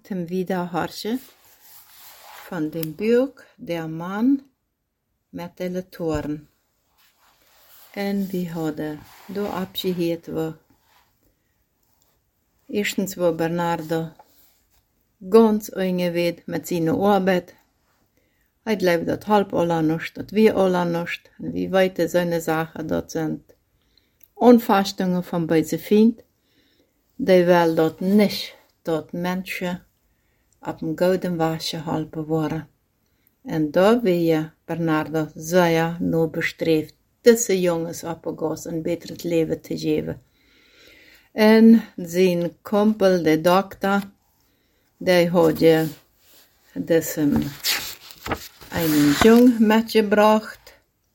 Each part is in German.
hem wiederhorchen van dem Buch Der Mann met de toren. En we hadden door abgeheerd we. Eerstens was Bernardo ganz ongeveed met zijn arbeid. Hij leeft dat halb allenost, dat wir allenost. En wie weten seine Sachen, dat zijn Anfastungen van bij zijn vriend. Die wil dat niet, dat mensen op een gouden wasje helpen worden. En daar wil je Bernardo zeer nog bestreefd, deze jongens opgegaan een beter leven te geven. En zijn kumpel, de dokter, die had je een jong metgebracht.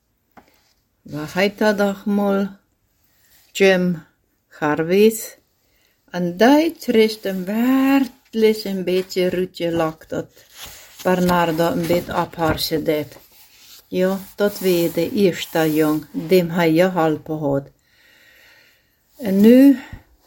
Wat heet dat toch mal? Jim Jarvis. En die trist hem werkelijk een beetje uitgelakt dat Bernardo een beetje opharsen deed. Ja, dat was de eerste jong, dem hij geholpen had. En nu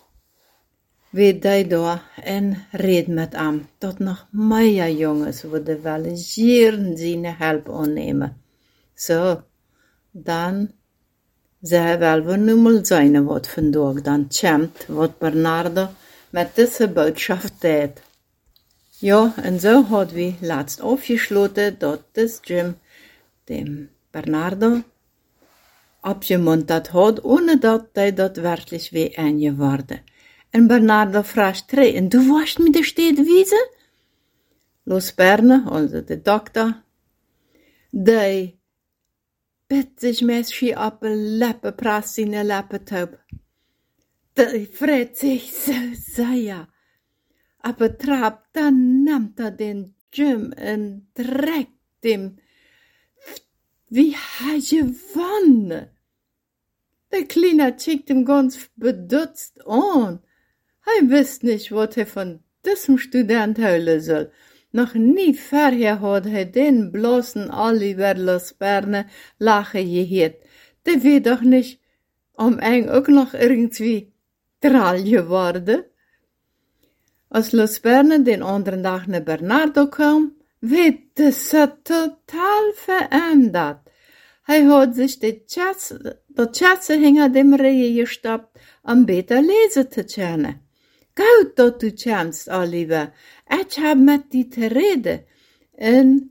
weet hij daar en reed met hem, dat nog meer jongens wilden wel zeer zijn hulp aannemen. Zo, dan zei wel we nu mal zijn wat vandaag dan champt, wat Bernardo met deze boodschap deed. Ja, en zo hadden we laatst afgesloten dat dus Jim dem Bernardo opgemunterd had, ohne dat hij dat werkelijk weer aangeworden. En Bernardo vraagt terug, en du warst mit der Stadt wiesen? Los Berne, also de dokter, die bit sich meschi op een leppe prast in een leppe taub. Die freut sich so sehr. Op een trap, dan neemt den Jim en trekt hem. Wie hij gewonnen? Der Kleine kijkt hem ganz bedutzt an. Hij wist nicht, wat hij van diesem Student houden soll. Noch nie vorher had hij den bloßen Oliver Los Berne lachen geheerd. Der weet doch nicht, eng ook nog irgendwie tral geworden. Als Los Berne den anderen Tag naar Bernardo kwam, werd es total verändert. Hij had zich dat Schatze hinter dem Rehe gestoppt, beter lesen te können. Goed dat du kommst, Oliver. Ich hab met die te reden. En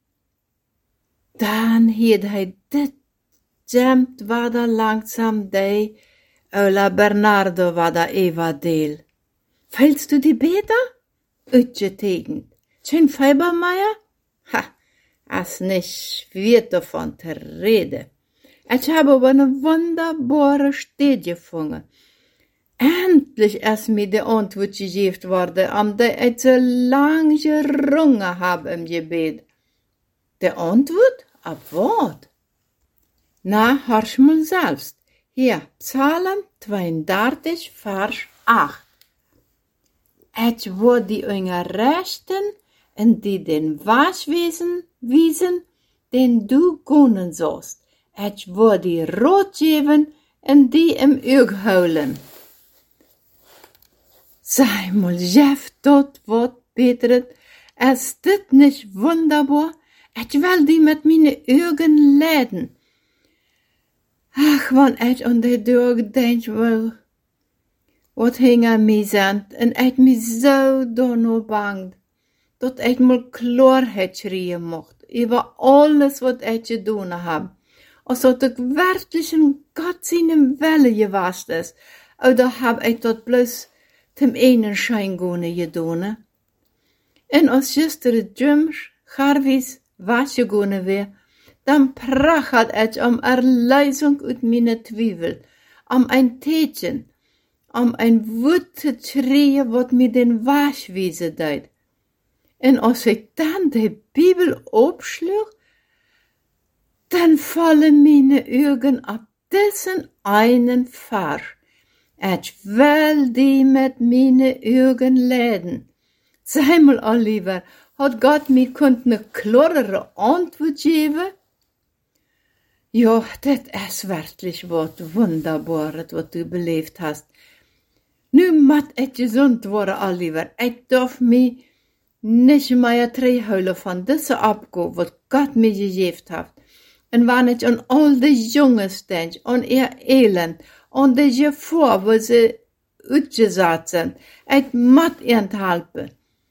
dan hield hij dit jammt wat langsam die Ola Bernardo wat Eva deel. Fällst du die beter? Uitgetekend. Schön Feibermeier? Ha, als nicht wird davon te reden. Ich habe aber eine wunderbare Stadt gefunden. Endlich ist mir die Antwort gegeben worden, am die ich so lang gerungen habe im Gebet. Die Antwort? Ab wat? Na, hörst mal selbst. Hier, Psalm 32, Vers 8. Ich war die Ungerechten, en die den Waschwesen wiesen, den du gonnen sollst. Ich war die Rot geben, en die im Ög houden. Sei mal, Jeff, dat wat beteret. Ist dit nicht wunderbar? Ich will die mit meine Augen leiden. Ach, wann ich an die Tag denk, wat hing an mir sind, en ich mich so danach bangt, dat ich mal Klarheit schreien mocht, über alles, wat ich getan hab. Als dat ik werkelijk een Gott seinem Wille gewast is, oder hab ich dat bloß zum einen Schein gone gedoen. En als gisteren Jim Jarvis wasgegone weer, dan prachert ich Erleisung uit meine Twiebel, ein Tätchen, ein Wut zu schreien, wat mir den Waschwesen deed. En als ich dann die Bibel opschlug, dann fallen meine Augen auf diesen einen Vers. Ich will die mit meine Augen leiden. Sei mal, Oliver, hat Gott mir eine klarere Antwort geben? Ja, das ist wirklich was Wunderbares, was du belebt hast. Nu moet ich gesund worden, Oliver. Ich darf mich nicht mehr terughouden van deze opgave wat God mir gegeven heeft. En wanneer ik aan al die jongens denk, aan ihr elend, aan die gevaar waar ze uitgezet zijn, het moet ihnen helpen.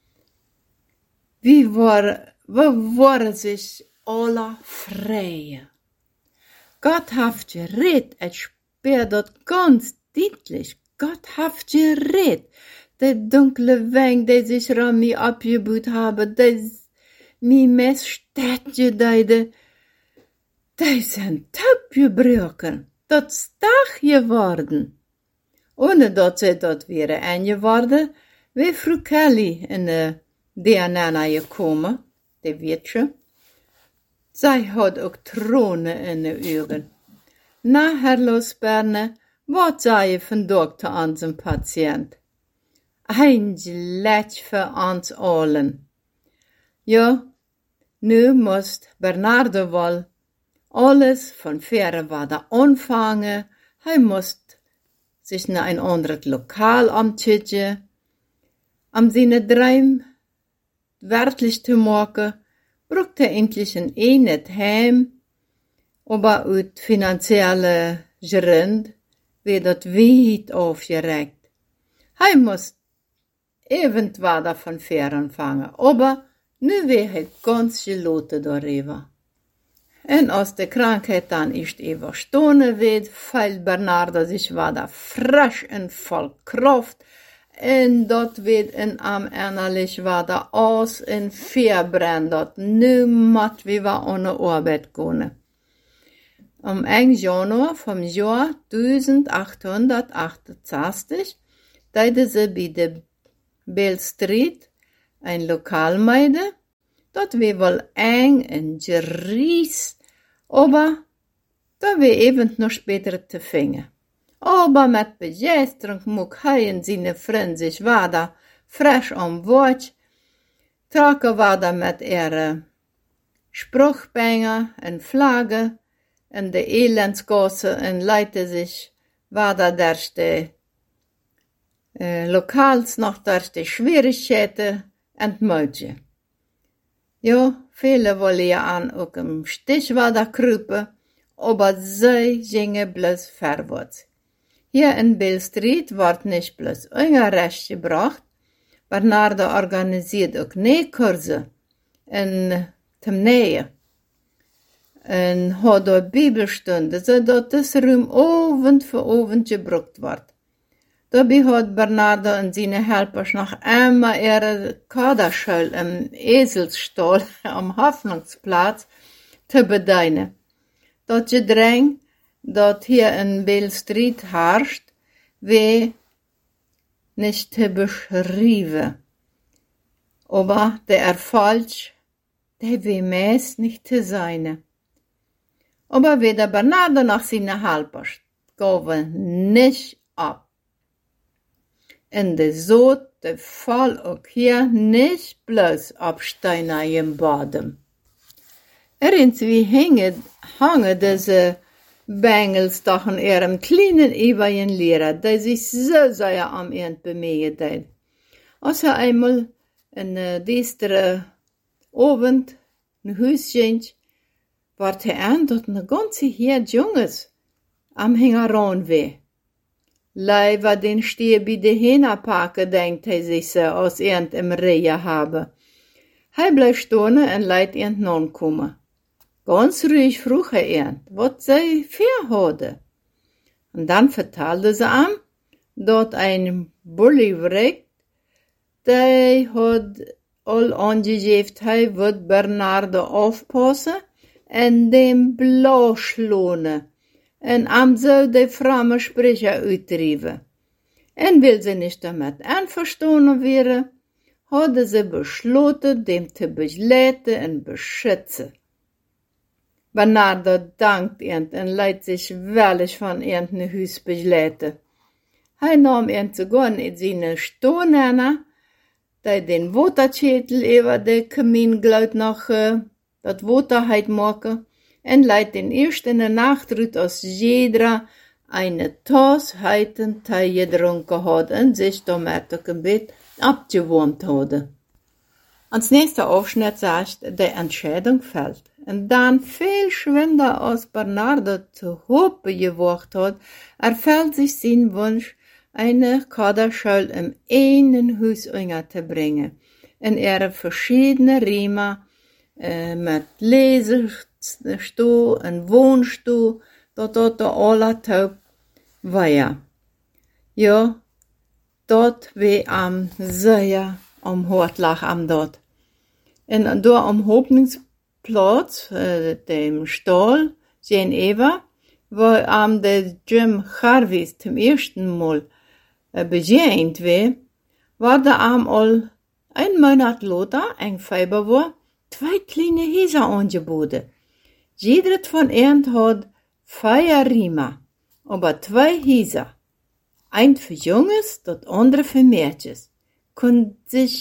We waren zich alle vrij. Gott heeft gered, ik spür dat ganz deutlich. Gott heeft gered. Die dunkle weng, die sich ran mir abgebaut haben, die mir mes stadje deiden, die zijn taub gebroken. Dat stag geworden. Ohne dat ze dat weer aangeworden, wie Frau Kelly in de DNA gekomen, die weet je. Zij had ook tronen in de ogen. Na haar losberne, wat zei je van dokter aan zijn patiënt? Ein Glet für uns allen. Ja, nu moest Bernardo wel alles von verre wieder anfangen. Hij moest sich naar een ander Lokal amtschidje. Seine Dream werklich zu machen, brauchte endlich ein eenet heim, aber uit finanzielle Grund wird dat weit aufgeregt. Hij moest irgendwann davon fair anfangen, aber nu wäre hij ganz geloten darüber. En als de krankheid dan ist überstanden wird, fällt Bernardo sich wieder frisch en voll Kraft, en dat wird in am innerlich wieder aus en verbrennt, dat nu moet we weer aan de arbeid gaan. Am 1. Januar vom Jahr 1868 deide ze bij de Beale Street ein Lokal meide, dat we wel eng en geries, aber da we even noch später te vingen. Aber met begeistering moek hij en zijn vriend zich wieder frisch am Wort, traken wieder met ihre Spruchbänger en Flaggen en de Elendsgasse en leite sich wieder durch de Lokals noch durch die Schwierigkeiten entmutje. Ja, viele wollen ja an ook im Stichwader kruipen, aber sie gingen bloß vorwärts. Hier in Beale Street wird nicht bloß Ungerecht gebracht, Bernardo organisiert auch Nähkurse in dem Nähe en hat dort Bibelstunden, zodat das Raum Abend für Abend gebraucht wird. Dabei hat Bernardo und seine Helpers noch einmal ihre Kaderschule im Eselsstall am Hoffnungsplatz zu bedienen. Das Gedräng, das hier in Beale Street herrscht, wie nicht zu beschreiben. Aber der Erfolg, der wie meist nicht zu sein. Aber weder Bernardo noch seine Helpers gaben nicht ab. En de zoot, de val ook hier niet bloos op steinigem bodem. Irgendwie hangen deze bengels toch in ihrem kleinen ewigen Lehrer, die sich so sehr am End bemühen deed. Als einmal een düstere Abend in Huis ging, ward aan dat een ganze Herd Junges am Hängeran weh. Leider den Stier bei de Hähnerparke, denkt hij sich so, als irgend im Rehe habe. Hij bleef stehen en leidt irgend non kommen. Ganz ruhig vroeg hij irgend, wat zij für hadden. Und dann vertelde ze ihm, dat ein Bullywreck, die had al angegeven, hij wird Bernardo aufpassen en dem Blaschlohne. En am zou de framme Sprecher uitdrijven. En wil ze niet damit einverstanden wären, hadden ze besloten, dem te begleiten en beschützen. Bernardo dankt ihnen en leidt sich wellig von ihren Huis begleiten. Hij nam ihnen sogar in seine Stohnhänner, die den Waterschädel über de Kaminglaut noch dat Waterheit maken, en leidt den eerst in de Nacht als jeder eine Tasse heiten Tee gedronken had en sich damit ook een beetje abgewarmt hadden. Ans nächste Aufschnitt sagt, die Entscheidung fällt. Und dann viel schwinder als Bernardo zu Hope gewagt hat, erfüllt sich sein Wunsch, eine Kaderschule im einen Haus unterzubringen. In ihre verschiedenen Riemen, mit Lesestuhl und Wohnstuhl, dort alle taub war. Ja, dort wie am sehr am Hort lag am dort. Und da am Hoffnungsplatz, dem Stall, Geneva, wo am der Jim Harvis zum ersten Mal begegnet war da am all ein Monat later, ein Februar, 2 kleine Häuser angeboten. Jeder von ihnen hat 4 Riemen, aber 2 Häuser. Ein für Jungs, das andere für Mädchen. Kann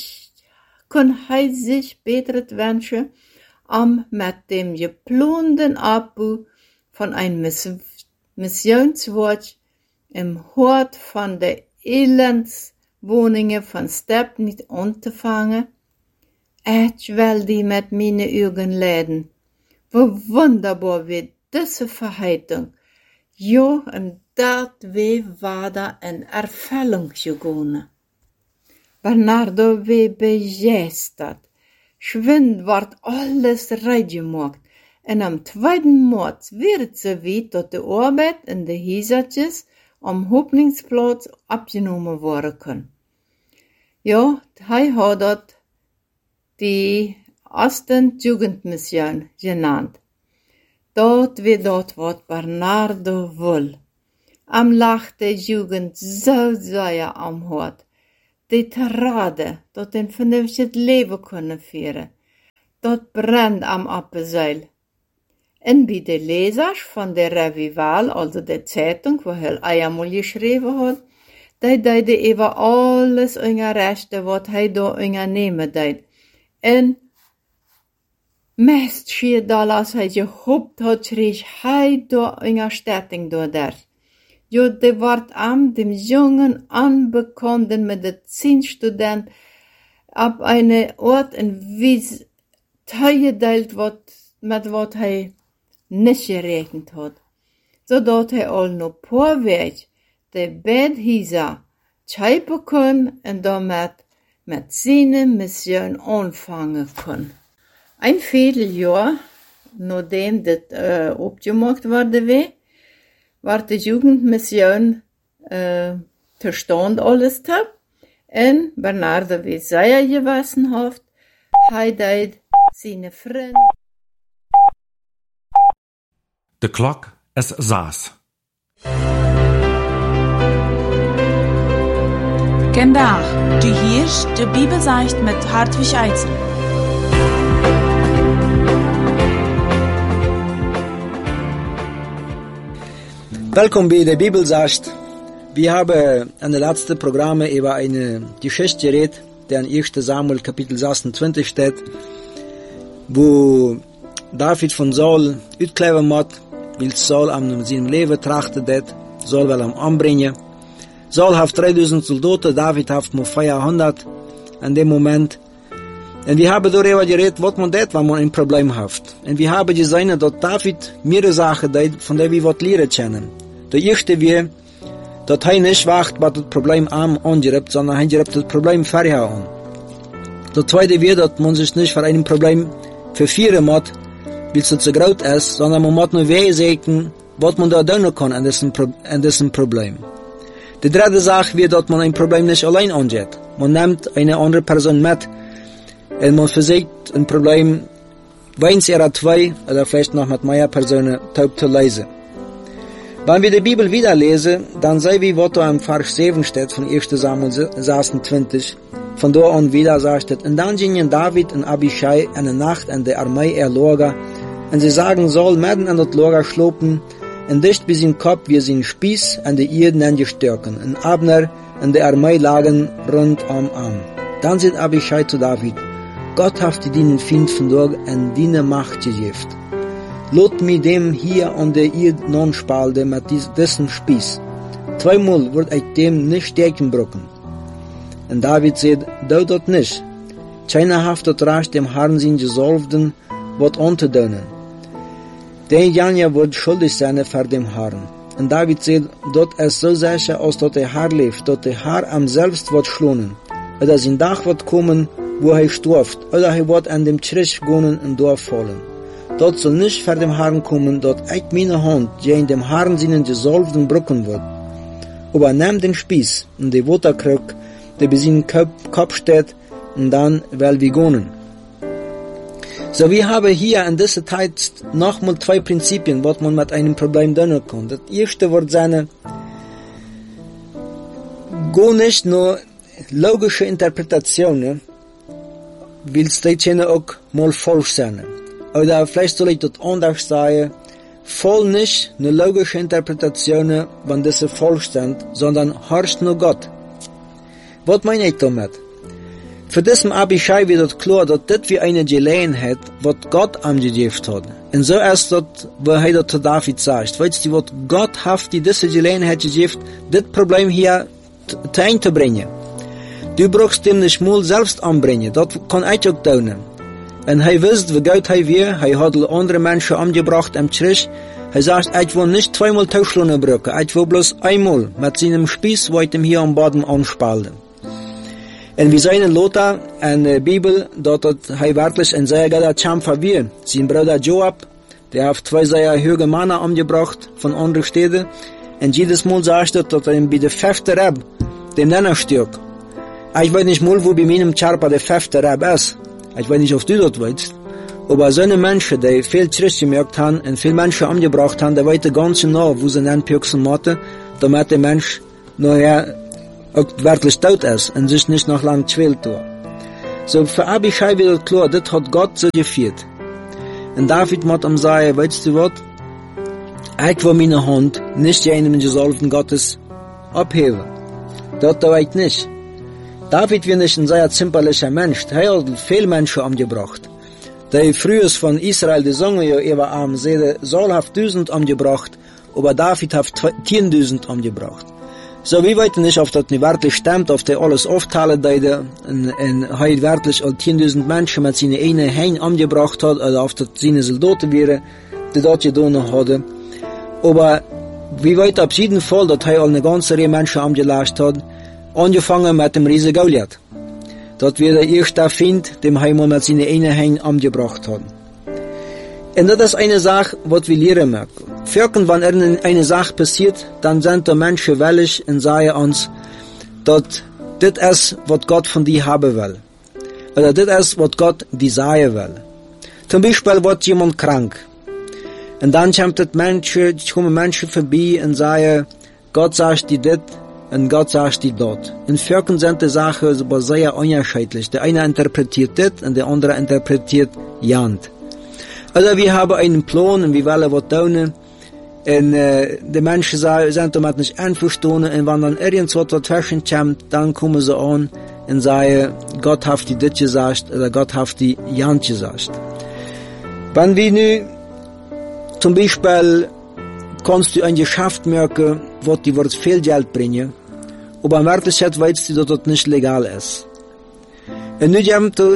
er sich betere wünschen, mit dem geplanten Abbau von einem Missionswort im Hort von der Elendswohnungen von Stepp nicht anzufangen? Ich will die mit meine Augen leiden. Wo wunderbar wird diese Verheitung. Ja, und dat war da in Erfüllung gegangen. Bernardo war begeistert. Schwind ward alles reingemacht. Und am 2. März wird sie wieder die Arbeit in de Häusertjes am Hoffnungsplatz abgenommen worden können. Ja, er hat dort die ersten Jugendmission genannt. Dort wird dort wat Bernardo will. Am lacht der Jugend so sehr am Hort. Die Terrade, dort ein vernünftiges Leben können führen. Dort brennt am Appenseil. Und bei den Lesern von der Revival, also der Zeitung, wo er einmal geschrieben hat, die deide über alles Rechte, was er da nehmen deid. Und meist schier da, als er gehofft hat, schrie er da Städting da der. Jo, de ward am dem jungen Anbekannten mit de 10 Studenten ab eine Ort in Wies teilgeteilt wird, mit wat er nicht gerechnet hat. So dat er all noch paar Weg de Bedhäuser schreiben kann und damit mit seiner Mission anfangen kann. Ein Vierteljahr, nachdem das abgemacht wurde, war die Jugendmission zerstand alles tab. Und Bernardo, wie sehr gewissenhaft, hat seine Freunde. De klok is 6. Vandaag, du hörst de Bibelsicht mit Hartwig Eitzel. Willkommen bei der Bibelsicht. Wir haben in den letzten Programmen über eine Geschichte geredet, die in 1. Samuel Kapitel 26 steht, wo David von Saul uitkleven hat, weil Saul am seinem Leben trachtet hat, Saul will am anbringen. Saul hat 3000 Soldaten, David hat nur 400 in dem Moment. Und wir haben darüber geredet, was man tut, wenn man ein Problem hat. Und wir haben gesehen, dass David mehrere Sachen tut, von denen wir was lernen können. Der erste wäre, dass er nicht wacht, was das Problem angreift, sondern er greift das Problem vorher an. Der zweite wäre, dass man sich nicht für ein Problem verführen muss, weil es zu groß ist, sondern man muss nur sagen, was man da tun kann an diesem Problem. Die dritte Sache wäre, dass man ein Problem nicht allein angeht. Man nimmt eine andere Person mit und man versucht ein Problem, eins oder zwei, oder vielleicht noch mit mehr Personen zu lösen. Wenn wir die Bibel wieder lesen, dann sehen wir, was da im Vers 7 steht von 1. Samuel 26. Von da an wieder sagt es, und dann gingen David und Abishai in der Nacht in der Armee Lager, und sie sagen, soll mitten in das Lager schlopen, und dicht bis in Kopf wie sein Spieß an die Iden angestärken, und Abner in der Armee lagen rundum an. Dann sagt Abishai zu David, Gott hat dir den Feind von dort in deine Macht gegeben. Lot mir dem hier an der Erde non spalte mit diesem Spieß. 2-mal wird ich dem nicht stecken brocken. Und David sagt, du dort nicht. keiner haft dat recht dem Herrn zijn Gesalbten wat aan te doen. Den Janja wordt schuldig zijn voor dem Herrn. En David zegt dat es so sicher als dat de Herr leeft, dat de Herr am selbst wordt schlonen. Oder zijn dag wordt komen, wo hij storft, oder hij wordt aan dem Trisch gonen en doorvallen. Dat zal nicht voor dem Herrn komen, dat ik meine Hand gegen dem Herrn seinen Gesalbten brücken wird. Aber neem den Spieß und die Waterkrug, die bei seinem Kopf steht, und dann will wir gehen. So, wir haben hier in dieser Zeit nochmal 2 Prinzipien, was man mit einem Problem tun kann. Das erste wird sein, go nicht nur logische Interpretationen, weil die auch mal falsch sein. Oder vielleicht soll ich das anders sagen, voll nicht nur logische Interpretationen, wenn diese falsch sind, sondern horcht nur Gott. Was meine ich damit? Für diesem Abishai wird es klar, dass das wie eine Gelegenheit, was Gott angegeben hat. Und so ist das, wo er zu David sagt. Weißt du, was Gott hat die diese Gelegenheit gegeben, das Problem hier einzubringen. Du brauchst ihm nicht mal selbst anbringen, das kann ich auch tun. Und er wisst, wie gut er wir, er hat andere Menschen umgebracht am Trisch. Er sagt, ich will nicht 2-mal Tauschlohne brücken, ich will bloß einmal mit seinem Spieß, wo ich ihm hier am Boden anspalten. Und wir sehen in Lothar, in der Bibel, dort hat er wirklich ein sehr guter Kämpfer wie sein Bruder Joab, der hat 2 sehr hohe Männer umgebracht von anderen Städten. Und jedes Mal sagt er, dass er bei der 5. Rab, dem Nenner stirbt. Ich weiß nicht mal, wo bei meinem Charpa der 5. Rab ist. Ich weiß nicht, ob du das weißt. Aber so eine Menschen, die viel Trisch gemerkt haben und viele Menschen umgebracht haben, die weiten ganz genau, wo sie dann püchsen müssen, damit der Mensch nachher auch wirklich tot ist und sich nicht noch lang quält. So, für Abishai wird klar, das hat Gott so geführt. Und David muss ihm sagen, weißt du was? Ich will meine Hand nicht jenem Gesalbten Gottes abheben. Das tue ich nicht. David war nicht ein sehr zimperlicher Mensch. Er hat viele Menschen umgebracht. Die früher von Israel, die sagen ja, er war arm, Saul hat 1000 umgebracht, aber David hat 10.000 umgebracht. So, wir wissen nicht, ob das nicht wirklich stimmt, ob der alles aufteilen würde, und er wirklich 10.000 Menschen mit seinen eigenen Händen umgebracht hat, oder ob das seine Soldaten wären, die dort getan haben. Aber wir wissen auf jeden Fall, dass er eine ganze Reihe Menschen umgelegt hat, angefangen mit dem Riese Goliath. Das wir der erste Feind, dem er mit seinen eigenen Händen umgebracht hat. Und das ist eine Sache, was wir lernen möchten. Wenn eine Sache passiert, dann sind die Menschen willig und sagen uns, dass das ist, was Gott von dir haben will. Oder das ist, was Gott dir sagen will. Zum Beispiel wird jemand krank. Und dann kommen Menschen vorbei und sagen, Gott sagt dir das und Gott sagt dir das. In Völkern sind die Sachen aber sehr unterschiedlich. Der eine interpretiert das und der andere interpretiert jant. Also wir haben einen Plan und wir wollen was tun. Und die Menschen sind damit nicht einverstanden. Und wenn dann irgendwas dazwischen kommt, dann kommen sie an und sagen, Gott hat dir das gesagt oder Gott hat dir jant gesagt. Wenn wir nu zum Beispiel kannst du ein Geschäft merken, was dir viel Geld bringen, aber in Wirklichkeit weißt du, dass das nicht legal ist. Und nu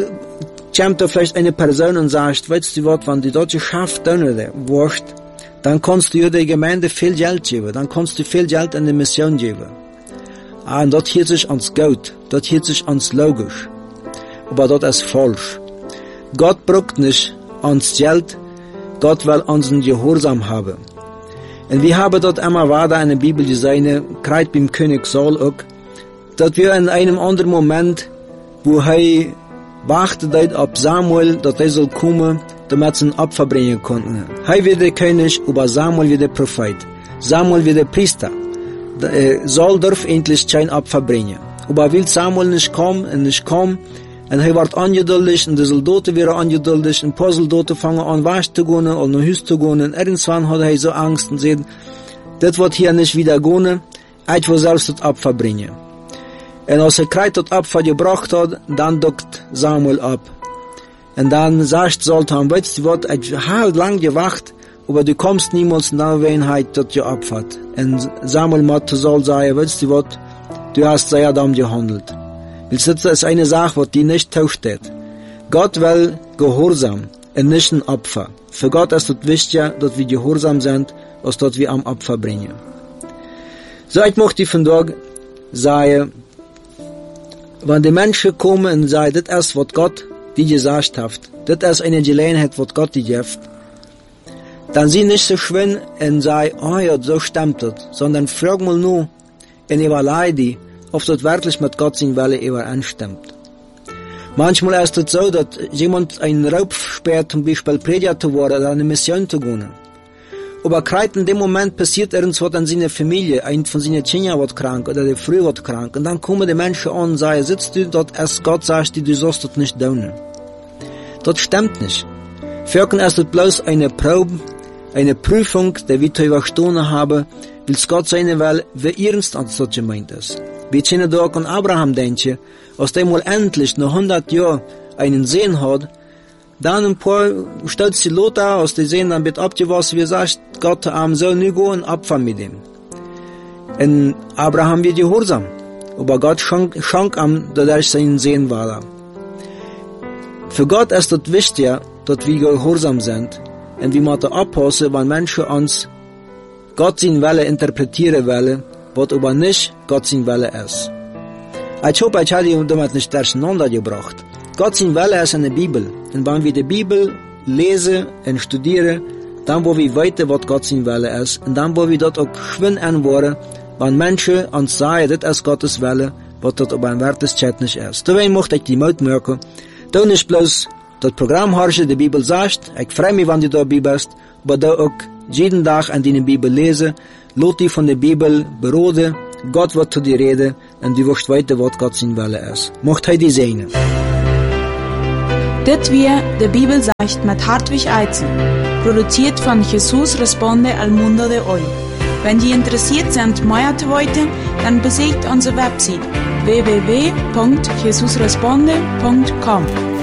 kommt da vielleicht eine Person und sagt, weißt du was, wenn du das Geschäft tun wirst, dann kannst du der Gemeinde viel Geld geben, dann kannst du viel Geld an die Mission geben. Und das hört sich ans gut, das hört sich ans logisch. Aber das ist falsch. Gott braucht nicht ans Geld, Gott will unseren Gehorsam haben. Und wir haben dort immer weiter in der Bibel gesehen, gerade beim König Saul auch, dass wir in einem anderen Moment, wo er wartet auf Samuel, dass er soll kommen, damit sie ein Opfer bringen konnten. Er wird der König, aber Samuel wird der Prophet. Samuel wird der Priester. Saul darf endlich kein Opfer bringen. Aber will Samuel nicht kommen, und er wird angeduldig, und die Soldaten werden angeduldig, und ein paar Soldaten fangen an, wasch zu gehen, oder nach Hause zu gehen, und irgendwann hat er so Angst und sagt, das wird hier nicht wieder gehen, ich will selbst das Opfer bringen. Und als er das Opfer gebracht hat, dann dockt Samuel ab. Und dann sagt Saul, weißt du was, ich habe lang gewacht, aber du kommst niemals in der Wenheit, dass du opfert. Und Samuel muss zu Saul sagen, weißt du was, du hast sehr dumm gehandelt. Das ist eine Sache, was die nicht tauscht. Gott will Gehorsam und nicht ein Opfer. Für Gott ist es wichtiger, dass wir gehorsam sind, als dass wir am Opfer bringen. So, ich möchte vandaag sagen, wenn die Menschen kommen und sagen, das ist, was Gott die gesagt hat, das ist eine Gelegenheit, was Gott die gibt, dann sie nicht so schwin und sagen, oh ja, so stimmt das, sondern frag mal nur und überlege, ob das wirklich mit Gott sein Wille übereinstimmt. Manchmal ist es so, dass jemand einen Raub sperrt, zum Beispiel Prediger zu werden oder eine Mission zu gehen. Aber gerade in dem Moment passiert irgendwas an seiner Familie, ein von seinen Kindern wird krank oder der Frau wird krank. Und dann kommen die Menschen an und sagen, sitzt du dort, als Gott sagt, du sollst das nicht tun. Das stimmt nicht. Für ist es bloß eine Probe, eine Prüfung, die wir zu überstehen haben, weil Gott seine Welt, wie ernst das gemeint ist. Wir können da an Abraham denken, als der mal endlich nach 100 Jahren einen Sehen hat, dann ein paar stellt sich Lothar, als die Sehen dann wird abgewaschen, wie sagt Gott, soll nicht gehen, Abfall mit ihm. Und Abraham wird gehorsam, aber Gott schenkt ihm, dadurch seinen Sehen war. Für Gott ist es wichtig, dass wir gehorsam sind, und wir müssen aufpassen, wenn Menschen uns Gott sein Wille interpretieren wollen, was aber nicht Gott sein Wille ist. Ich hoffe, ich habe die damit nicht durcheinander gebracht. Gott sein Wille ist in der Bibel. Und wenn wir die Bibel lesen und studieren, dann wollen wir weiter, was Gott sein Wille ist. Und dann wollen wir dort auch schwinn anworden, wenn Menschen uns sagen, das ist Gottes Wille, was dort aber ein Wertes nicht ist. Dabei möchte ich die Mut merken, da nicht bloß das Programm horchen, die Bibel sagt, ich freue mich, wenn du dabei bist, aber da auch jeden Tag an die Bibel lesen, lass dich von der Bibel beroden, Gott wird zu dir reden, und du wirst weiter, was Gott sein Wille ist. Mocht er die segnen. Dit weer de Bibel sagt mit Hartwig Eizen, produziert von Jesus Responde al Mundo de Hoy. Wenn Sie interessiert sind, mehr zu wollen, dann besucht unsere Website www.jesusresponde.com.